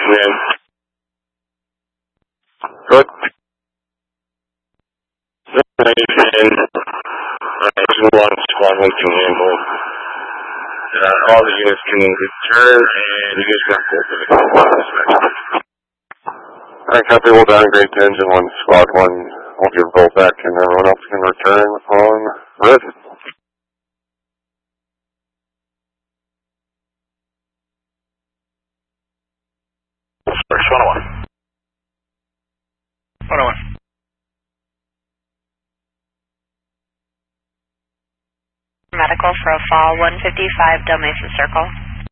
Man. Good. And Engine 1, Squad 1 can handle. All the units can return, and you guys got both of it. Alright, copy. We'll downgrade to Engine 1, Squad 1. We'll give Volt back, and everyone else can return on red. First 101. 101. Medical for a fall 155 Del Mesa Circle.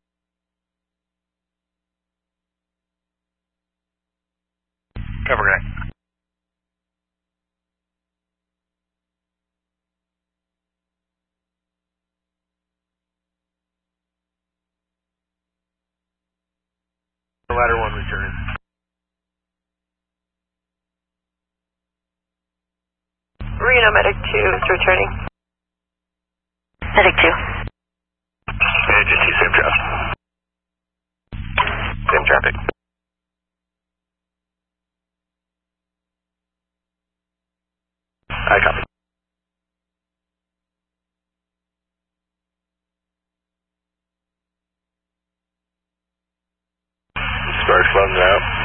Cover correct. Ladder 1 return. Reno Medic 2 is returning. Medic 2. Agency, same traffic. Same traffic. I copy. Sparks funds out.